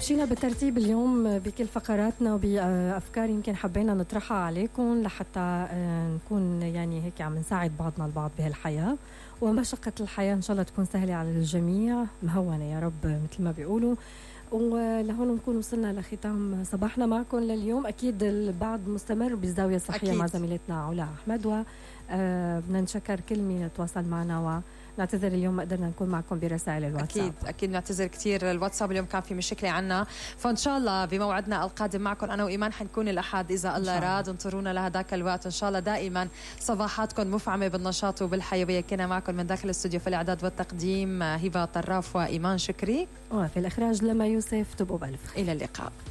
مشينا بالترتيب اليوم بكل فقراتنا وبأفكار يمكن حبينا نطرحها عليكم لحتى نكون يعني هيك عم نساعد بعضنا البعض بهالحياة، ومشقة الحياة إن شاء الله تكون سهلة على الجميع، مهونة يا رب مثل ما بيقولوا. ولهون نكون وصلنا لختام صباحنا معكم لليوم. أكيد البعض مستمر بالزاوية الصحية مع زميلتنا علا أحمد، وبدنا نشكر كل مين تواصل معنا، ونعتذر اليوم ما قدرنا نكون معكم برسائل الواتساب. أكيد نعتذر كتير، الواتساب اليوم كان في مشكلة عنا، فإن شاء الله بموعدنا القادم معكم أنا وإيمان حنكون الأحد إذا الله راد، انطرونا لهداك الوقت إن شاء الله. دائما صباحاتكم مفعمة بالنشاط وبالحيوية. كنا معكم من داخل الاستوديو في الإعداد والتقديم هبة طراف وإيمان شكري، وفي الإخراج لما يوسف. تبقوا بألف خير. إلى اللقاء.